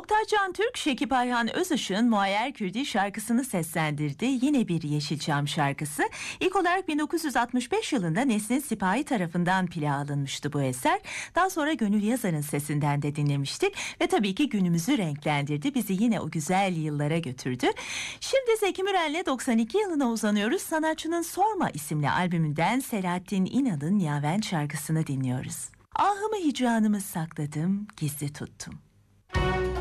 Oktay Can Türk, Şekip Ayhan Özışık'ın Muayyer Kürdi şarkısını seslendirdi. Yine bir Yeşilçam şarkısı. İlk olarak 1965 yılında Nesrin Sipahi tarafından plana alınmıştı bu eser. Daha sonra Gönül Yazar'ın sesinden de dinlemiştik. Ve tabii ki günümüzü renklendirdi. Bizi yine o güzel yıllara götürdü. Şimdi Zeki Müren'le 92 yılına uzanıyoruz. Sanatçının Sorma isimli albümünden Selahattin İnal'ın Yaven şarkısını dinliyoruz. Ahımı hicranımı sakladım, gizli tuttum.